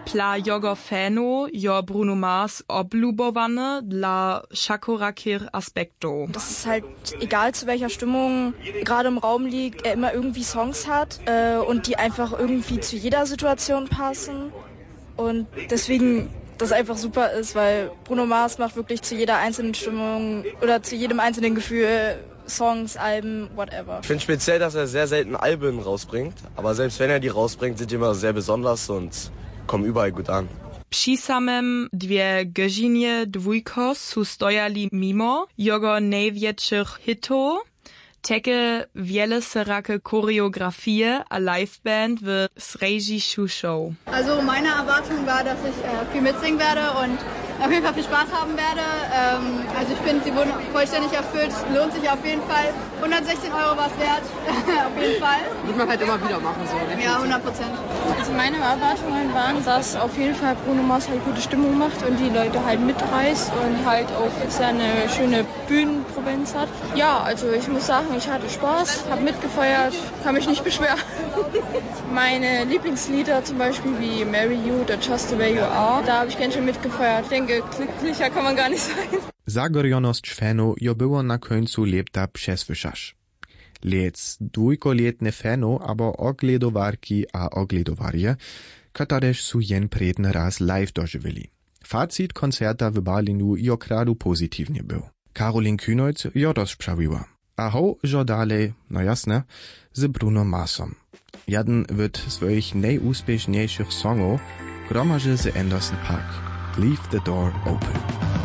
Pla jogo feno, jo Bruno Mars oblubowane dla Shakorakir Aspekto. Das ist halt egal, zu welcher Stimmung gerade im Raum liegt, er immer irgendwie Songs hat und die einfach irgendwie zu jeder Situation passen. Und deswegen das einfach super ist, weil Bruno Mars macht wirklich zu jeder einzelnen Stimmung oder zu jedem einzelnen Gefühl Songs, Alben, whatever. Ich finde speziell, dass er sehr selten Alben rausbringt. Aber selbst wenn er die rausbringt, sind die immer sehr besonders und kommen überall gut an. Przy samym dwie godzinie dwójko su stojali mimo jego największych hitów. Teke wiele serake Choreografie a Liveband w Srejischu Show. Also meine Erwartung war, dass ich viel mitsingen werde und auf jeden Fall viel Spaß haben werde. Also ich finde, sie wurden vollständig erfüllt. Lohnt sich auf jeden Fall. 116 € war es wert. Auf jeden Fall. Wird man halt immer wieder machen. So, ja, 100%. Also meine Erwartungen waren, dass auf jeden Fall Bruno Mars halt gute Stimmung macht und die Leute halt mitreißt und halt auch seine schöne Bühnenpräsenz hat. Ja, also ich muss sagen, ich hatte Spaß, habe mitgefeiert, kann mich nicht beschweren. Meine Lieblingslieder zum Beispiel wie Marry You oder Just the Way You Are, da habe ich ganz schön mitgefeiert. Ich denke, glücklicher kann man gar nicht sein. Zagorjonosć feno jo było na końcu leta przesłyszasz. Lec dwójkoletne feno, aber ogledowarki a ogledowarje, katareš su jen predny raz live doživeli. Fazit koncerta w Berlinu jo kradu pozitivnie był. Karolin Kühnert jo rozprawiła. A ho jo dalej, no jasne, z Bruno Marsom. Jeden wird swoich najúspěšniejších songów gromarzy z Anderson Park. Leave the door open.